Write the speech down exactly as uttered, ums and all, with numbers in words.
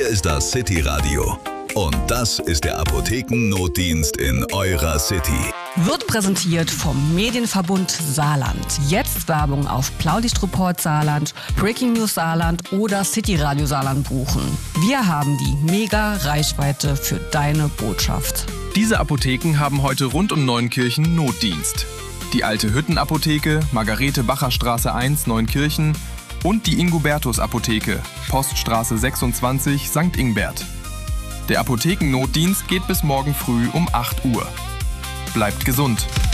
Hier ist das City Radio. Und das ist der Apothekennotdienst in eurer City. Wird präsentiert vom Medienverbund Saarland. Jetzt Werbung auf Blaulichtreport Saarland, Breaking News Saarland oder City Radio Saarland buchen. Wir haben die Mega-Reichweite für deine Botschaft. Diese Apotheken haben heute rund um Neunkirchen Notdienst. Die alte Hüttenapotheke, Margarete-Bacher-Straße eins, Neunkirchen und die Ingobertus-Apotheke, Poststraße sechsundzwanzig, Sankt Ingbert. Der Apothekennotdienst geht bis morgen früh um acht Uhr. Bleibt gesund!